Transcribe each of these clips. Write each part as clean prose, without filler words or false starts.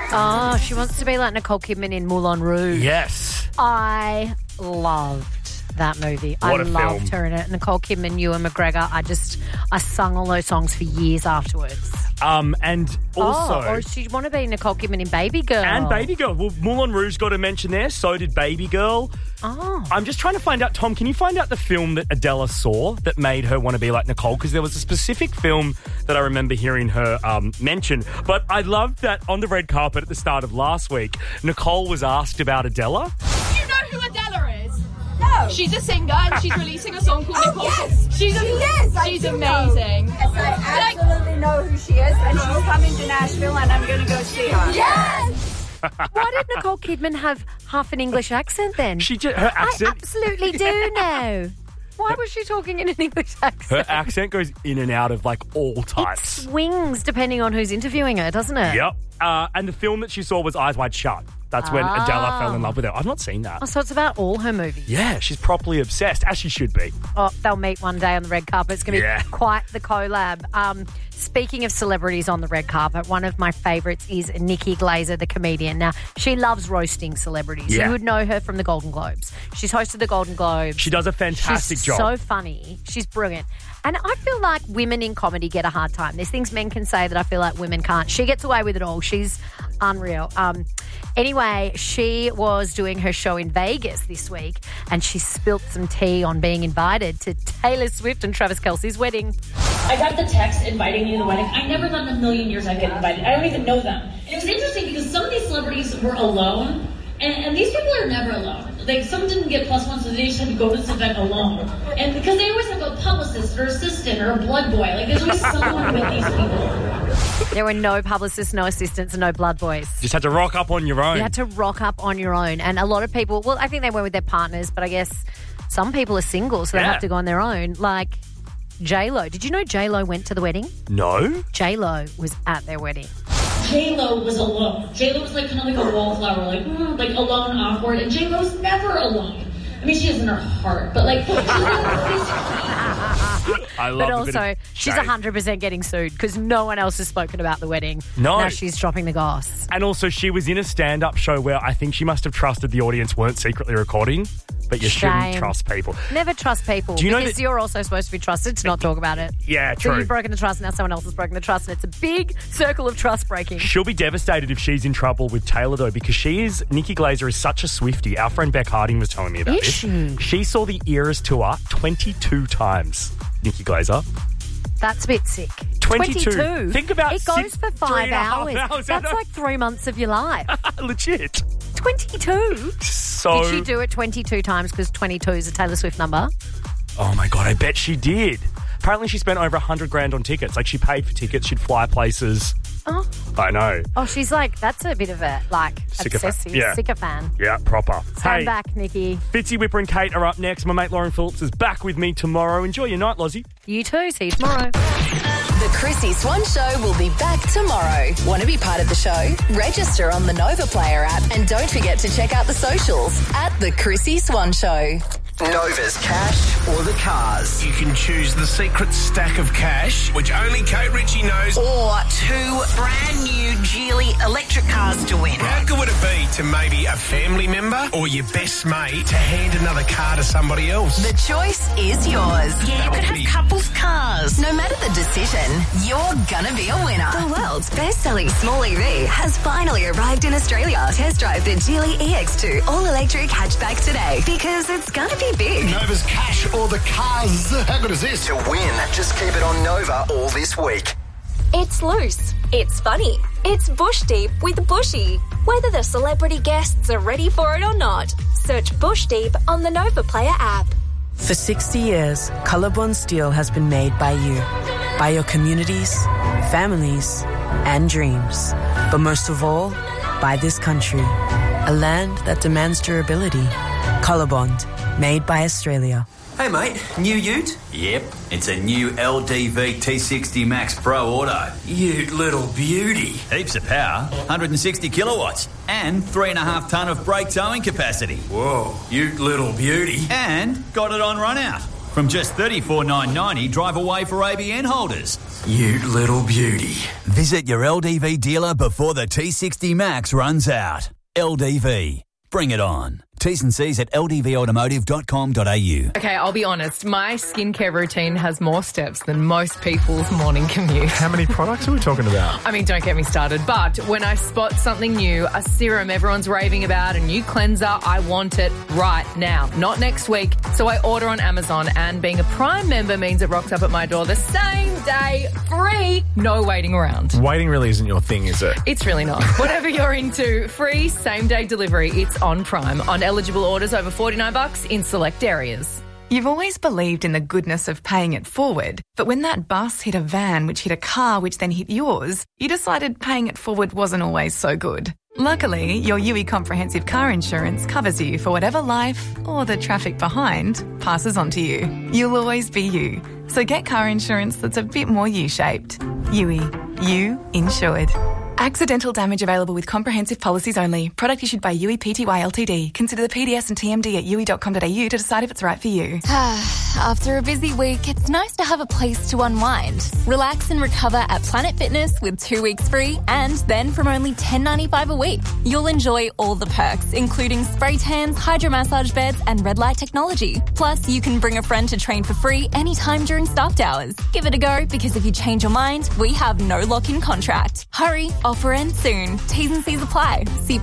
Oh, she wants to be like Nicole Kidman in Moulin Rouge. Yes. I loved that movie. What I a loved film. her in it. Nicole Kidman, Ewan McGregor. I sung all those songs for years afterwards. And also... or she'd want to be Nicole Kidman in Baby Girl. And Baby Girl. Well, Moulin Rouge got a mention there. So did Baby Girl. Oh. I'm just trying to find out, Tom, can you find out the film that Adela saw that made her want to be like Nicole? Because there was a specific film that I remember hearing her mention. But I loved that on the red carpet at the start of last week, Nicole was asked about Adela. Do you know who Adela is? No. She's a singer and she's releasing a song called Nicole. Yes, She's I do know. amazing. Yes, I absolutely know who she is, and she's coming to Nashville, and I'm going to go see her. Yes! Why did Nicole Kidman have half an English accent then? Her accent... I absolutely do know. Why was she talking in an English accent? Her accent goes in and out of, like, all It types. swings depending on who's interviewing her, doesn't it? Yep. And the film that she saw was Eyes Wide Shut. That's when Adela fell in love with her. I've not seen that. Oh, so it's about all her movies. Yeah, she's properly obsessed, as she should be. Oh, they'll meet one day on the red carpet. It's going to Yeah. be quite the collab. Speaking of celebrities on the red carpet, one of my favourites is Nikki Glaser, the comedian. Now, she loves roasting celebrities. Yeah. You would know her from the Golden Globes. She's hosted the Golden Globes. She does a fantastic She's job. so funny. She's brilliant. And I feel like women in comedy get a hard time. There's things men can say that I feel like women can't. She gets away with it all. She's unreal. Anyway, she was doing her show in Vegas this week and she spilt some tea on being invited to Taylor Swift and Travis Kelce's wedding. I got the text inviting me to the wedding. I never thought in a million years I'd get invited. I don't even know them. And it was interesting because some of these celebrities were alone, and these people are never alone. Like, some didn't get +1, so they just had to go to this event alone. And because they always have a publicist or assistant or a blood boy. Like, there's always someone with these people. There were no publicists, no assistants, and no blood boys. Just had to rock up on your own. You had to rock up on your own. And a lot of people, well, I think they went with their partners, but I guess some people are single, so they Yeah. have to go on their own. Like J-Lo. Did you know J-Lo went to the wedding? No? J-Lo was at their wedding. J-Lo was alone. J-Lo was like kind of like a wallflower, like alone, awkward. And J-Lo's never alone. I mean, she is in her heart, but like, she's I love But a bit also, of she's shade. 100% getting sued because no one else has spoken about the wedding. No. Now she's dropping the goss. And also, she was in a stand-up show where I think she must have trusted the audience weren't secretly recording, but you shouldn't Shame. trust people. Never trust people Do you know because that- you're also supposed to be trusted to not talk about it. Yeah, So true. you've broken the trust, now someone else has broken the trust, and it's a big circle of trust breaking. She'll be devastated if she's in trouble with Taylor, though, because Nikki Glaser is such a Swiftie. Our friend Beck Harding was telling me about Is this. she? She saw the Eras tour 22 times, Nikki Glaser. That's a bit sick. 22. Think about it goes for 5 3.5 hours. hours. I That's know. like 3 months of your life. Legit. 22? So, Did she do it 22 times because 22 is a Taylor Swift number? oh my God, I bet she did. Apparently she spent over $100,000 on tickets. Like, she paid for tickets, she'd fly places. Oh. I know. Oh, she's like, that's a bit of a, like, Sycophant. obsessive Yeah. sycophant. Yeah, proper. Stand back, Nikki. Fitzy, Whipper and Kate are up next. My mate Lauren Phillips is back with me tomorrow. Enjoy your night, Lozzie. You too. See you tomorrow. The Chrissy Swan Show will be back tomorrow. Want to be part of the show? Register on the Nova Player app and don't forget to check out the socials at The Chrissy Swan Show. Nova's cash or the cars. You can choose the secret stack of cash, which only Kate Ritchie knows. Or 2 brand new Geely electric cars to win. How good would it be to maybe a family member or your best mate to hand another car to somebody else? The choice is yours. Yeah, you could have couples cars. No matter the decision, you're gonna be a winner. The world's best-selling small EV has finally arrived in Australia. Test drive the Geely EX2 all-electric hatchback today because it's gonna be big. Nova's cash or the cars. How good is this? To win, just keep it on Nova all this week. It's loose. It's funny. It's Bush Deep with Bushy. Whether the celebrity guests are ready for it or not, search Bush Deep on the Nova Player app. For 60 years, Colorbond Steel has been made by you, by your communities, families, and dreams. But most of all, by this country, a land that demands durability. Colorbond, made by Australia. Hey mate, new ute? Yep, it's a new LDV T60 Max Pro Auto. Ute little beauty. Heaps of power, 160 kilowatts, and 3.5 tonne of brake towing capacity. Whoa, ute little beauty. And got it on run out. from just $34,990 drive away for ABN holders. You little beauty. Visit your LDV dealer before the T60 Max runs out. LDV. Bring it on. T's and C's at ldvautomotive.com.au. Okay, I'll be honest. My skincare routine has more steps than most people's morning commute. How many products are we talking about? I mean, don't get me started. But when I spot something new, a serum everyone's raving about, a new cleanser, I want it right now, not next week. So I order on Amazon, and being a Prime member means it rocks up at my door the same day, free, no waiting around. Waiting really isn't your thing, is it? It's really not. Whatever you're into, free same-day delivery, it's on Prime. On eligible orders over $49 in select areas. You've always believed in the goodness of paying it forward, but when that bus hit a van which hit a car which then hit yours, you decided paying it forward wasn't always so good. Luckily, your UE Comprehensive Car Insurance covers you for whatever life, or the traffic behind, passes on to you. You'll always be you. So get car insurance that's a bit more U-shaped. UE. You insured. Accidental damage available with comprehensive policies only. Product issued by UE Pty Ltd. Consider the PDS and TMD at UE.com.au to decide if it's right for you. After a busy week, it's nice to have a place to unwind. Relax and recover at Planet Fitness with 2 weeks free, and then from only $10.95 a week. You'll enjoy all the perks, including spray tans, hydromassage beds, and red light technology. Plus, you can bring a friend to train for free anytime during staffed hours. Give it a go, because if you change your mind, we have no lock-in contract. Hurry, offer ends soon. T's and C's apply. See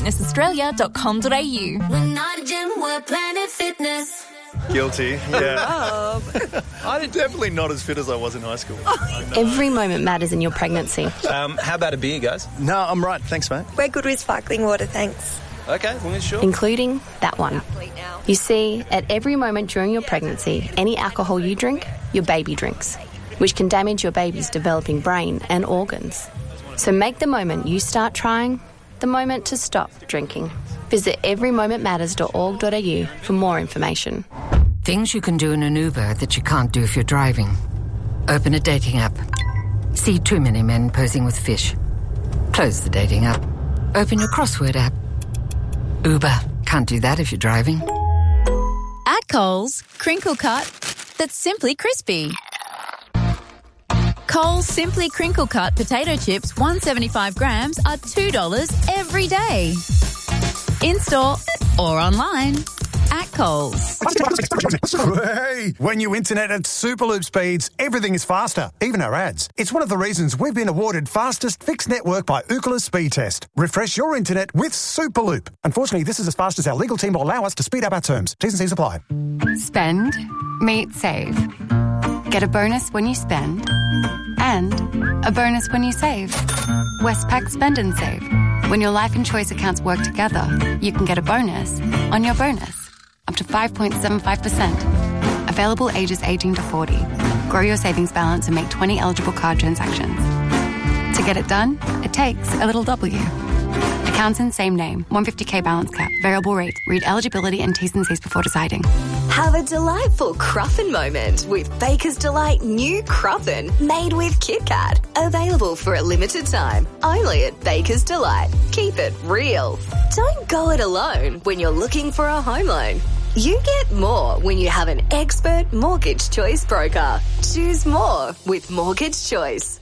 planetfitnessaustralia.com.au. We're not a gym, we're Planet Fitness. Guilty, yeah. I'm definitely not as fit as I was in high school. Every moment matters in your pregnancy. How about a beer, guys? No, I'm right. Thanks, mate. We're good with sparkling water, thanks. Okay, well, sure. Including that one. You see, at every moment during your pregnancy, any alcohol you drink, your baby drinks, which can damage your baby's developing brain and organs. So make the moment you start trying the moment to stop drinking. Visit everymomentmatters.org.au for more information. Things you can do in an Uber that you can't do if you're driving. Open a dating app. See too many men posing with fish. Close the dating app. Open your crossword app. Uber. Can't do that if you're driving. At Coles, crinkle cut that's simply crispy. Coles Simply Crinkle Cut potato chips, 175 grams, are $2 every day. In-store or online at Coles. Hey, when you internet at Superloop speeds, everything is faster, even our ads. It's one of the reasons we've been awarded fastest fixed network by Ookla Speed Test. Refresh your internet with Superloop. Unfortunately, this is as fast as our legal team will allow us to speed up our terms. T's and C's apply. Spend, meet, save. Get a bonus when you spend, and a bonus when you save. Westpac Spend and Save. When your life and choice accounts work together, you can get a bonus on your bonus, up to 5.75%. Available ages 18 to 40. Grow your savings balance and make 20 eligible card transactions. To get it done, it takes a little W. Accounts in same name, 150k balance cap, variable rate. Read eligibility and T's and C's before deciding. Have a delightful Cruffin moment with Baker's Delight new Cruffin made with Kit Kat. Available for a limited time, only at Baker's Delight. Keep it real. Don't go it alone when you're looking for a home loan. You get more when you have an expert mortgage choice broker. Choose more with Mortgage Choice.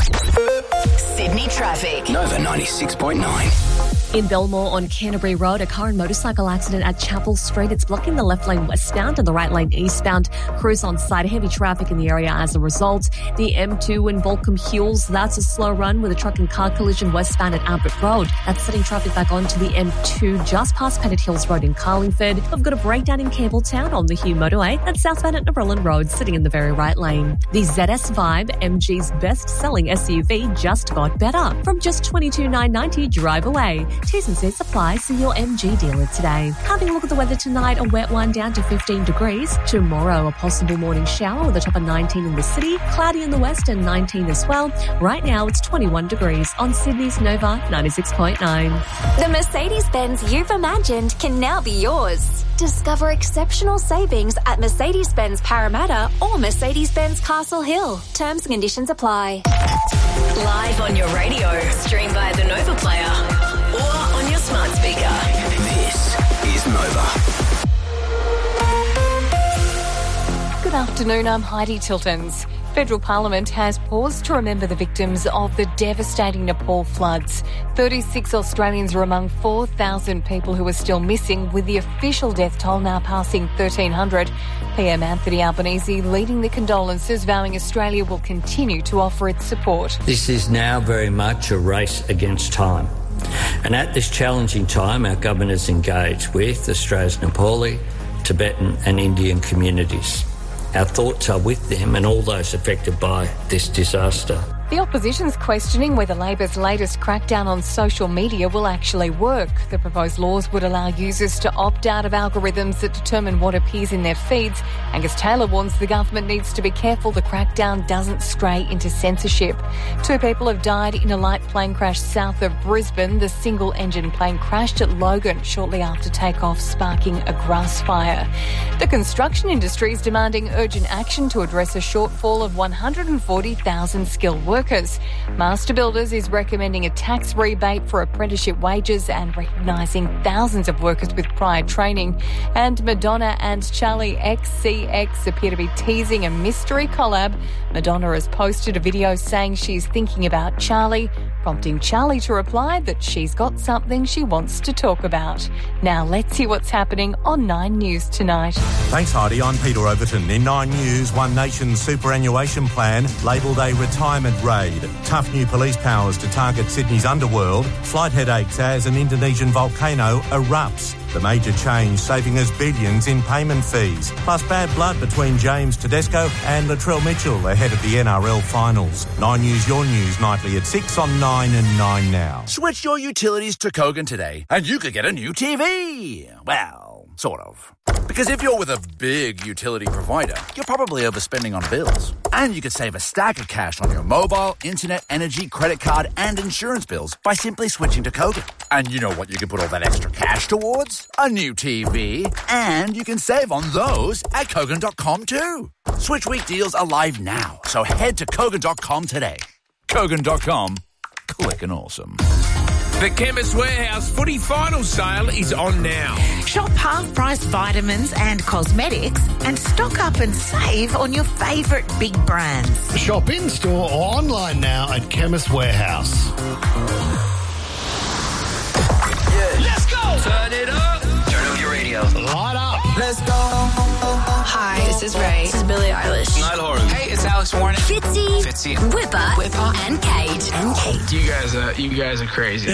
Sydney traffic. Nova 96.9. In Belmore on Canterbury Road, a car and motorcycle accident at Chapel Street. It's blocking the left lane westbound and the right lane eastbound. Crews on site, heavy traffic in the area as a result. The M2 in Volcom Hills, that's a slow run with a truck and car collision westbound at Albert Road. That's setting traffic back onto the M2 just past Pettit Hills Road in Carlingford. We've got a breakdown in Campbelltown on the Hugh Motorway and southbound at Narellan Road, sitting in the very right lane. The ZS Vibe, MG's best-selling SUV, just got better. From just $22,990, drive away. T's and C's apply. See your MG dealer today. Having a look at the weather tonight, a wet one down to 15 degrees. Tomorrow, a possible morning shower with a top of 19 in the city. Cloudy in the west and 19 as well. Right now, it's 21 degrees on Sydney's Nova 96.9. The Mercedes-Benz you've imagined can now be yours. Discover exceptional savings at Mercedes-Benz Parramatta or Mercedes-Benz Castle Hill. Terms and conditions apply. Live on your radio, stream via the Nova Player, or on your smart speaker. This is Nova. Good afternoon, I'm Heidi Tiltons. Federal Parliament has paused to remember the victims of the devastating Nepal floods. 36 Australians are among 4,000 people who are still missing, with the official death toll now passing 1,300. PM Anthony Albanese leading the condolences, vowing Australia will continue to offer its support. This is now very much a race against time. And at this challenging time, our government is engaged with Australia's Nepali, Tibetan and Indian communities. Our thoughts are with them and all those affected by this disaster. The opposition's questioning whether Labor's latest crackdown on social media will actually work. The proposed laws would allow users to opt out of algorithms that determine what appears in their feeds. Angus Taylor warns the government needs to be careful the crackdown doesn't stray into censorship. 2 people have died in a light plane crash south of Brisbane. The single-engine plane crashed at Logan shortly after takeoff, sparking a grass fire. The construction industry is demanding urgent action to address a shortfall of 140,000 skilled workers. Master Builders is recommending a tax rebate for apprenticeship wages and recognising thousands of workers with prior training. And Madonna and Charlie XCX appear to be teasing a mystery collab. Madonna has posted a video saying she's thinking about Charlie, prompting Charlie to reply that she's got something she wants to talk about. Now let's hear what's happening on 9 News tonight. Thanks, Heidi. I'm Peter Overton. In 9 News, One Nation's superannuation plan labelled a retirement raid. Tough new police powers to target Sydney's underworld. Flight headaches as an Indonesian volcano erupts. The major change saving us billions in payment fees. Plus bad blood between James Tedesco and Latrell Mitchell ahead of the NRL finals. 9 News, your news nightly at 6 on 9 and 9 now. Switch your utilities to Kogan today and you could get a new TV. Well, sort of. Because if you're with a big utility provider, you're probably overspending on bills. And you could save a stack of cash on your mobile, internet, energy, credit card and insurance bills by simply switching to Kogan. And you know what you can put all that extra cash towards? A new TV. And you can save on those at Kogan.com too. Switch week deals are live now, so head to Kogan.com today. Kogan.com. Quick and awesome. The Chemist Warehouse footy final sale is on now. Shop half-price vitamins and cosmetics and stock up and save on your favourite big brands. Shop in-store or online now at Chemist Warehouse. Yeah. Let's go! Turn it up. Turn up your radio. Light up. Let's go. Hi, this is Ray. This is Billie Eilish. Niall Horan. Hey, it's Alex Warren. Fitzy. Whipper. And Kate. You guys are crazy.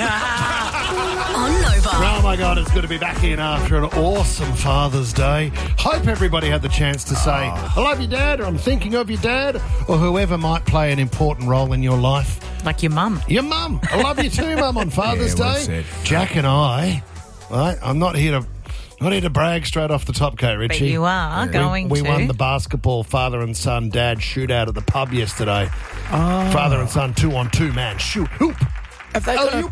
On Nova. Oh my God, it's good to be back in after an awesome Father's Day. Hope everybody had the chance to say, I love you, Dad, or I'm thinking of you, Dad, or whoever might play an important role in your life. Like your mum. Your mum. I love you too, Mum, on Father's Day. Jack and I, right, I'm not here to brag straight off the top, Kate Ritchie. But you are going we to. won the basketball father and son dad shootout at the pub yesterday. Father and son 2-on-2 man shoot hoop. Have they got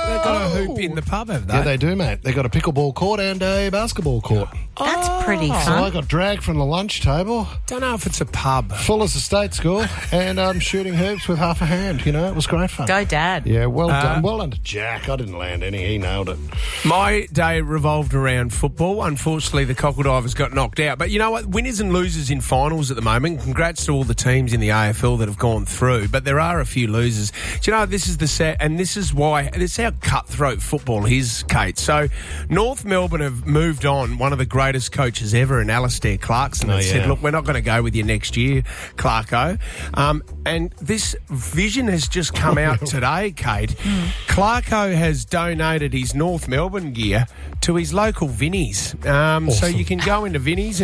a hoop in the pub, have they? Yeah, they do, mate. They got a pickleball court and a basketball court. That's pretty fun. So I got dragged from the lunch table. Don't know if it's a pub. Full as a state school. And I'm shooting hoops with half a hand, you know. It was great fun. Go, Dad. Yeah, well done. Well done to Jack. I didn't land any. He nailed it. My day revolved around football. Unfortunately, the Cockle Divers got knocked out. But you know what? Winners and losers in finals at the moment. Congrats to all the teams in the AFL that have gone through. But there are a few losers. Do you know, this is the set, and this is why, this is how cutthroat football is, Kate. So, North Melbourne have moved on one of the greatest coaches ever in Alistair Clarkson and said, look, we're not going to go with you next year, Clarko. And this vision has just come out today, Kate. Clarko has donated his North Melbourne gear to his local Vinnies. Awesome. So you can go into Vinnies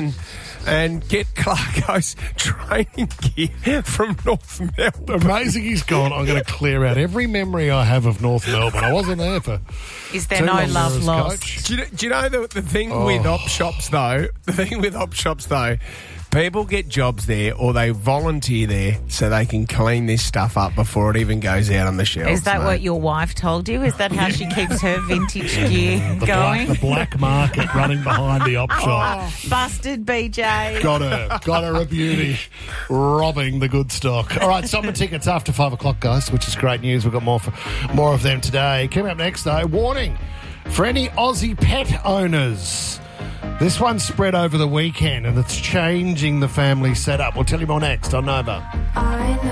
and get Clarko's training gear from North Melbourne. Amazing he's gone. I'm going to clear out every memory I have of North Melbourne. I wasn't there for Is there no love lost? Do you know the thing with op shops, though? The thing with op shops, though, people get jobs there or they volunteer there so they can clean this stuff up before it even goes out on the shelves. Is that mate. what your wife told you? Is that how she keeps her vintage gear going? The black market running behind the op shop. Busted, BJ. Got her a beauty. Robbing the good stock. All right, summer tickets after 5 o'clock, guys, which is great news. We've got more of them today. Coming up next, though, warning for any Aussie pet owners. This one spread over the weekend and it's changing the family setup. We'll tell you more next on Nova. I know